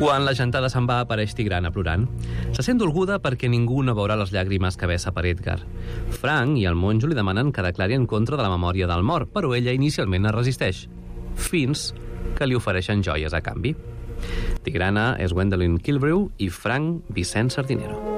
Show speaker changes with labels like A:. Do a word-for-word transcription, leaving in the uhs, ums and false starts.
A: Quan la gentada se'n va, apareix Tigrana plorant. Se sent dolguda perquè ningú no veurà les llàgrimes que vessa per Edgar. Frank i el monjo li demanen que declari en contra de la memòria del mort, però ella inicialment es resisteix, fins que li ofereixen joies a canvi. Tigrana és Gwendolyn Kilbrew i Frank Vicent Sardinero.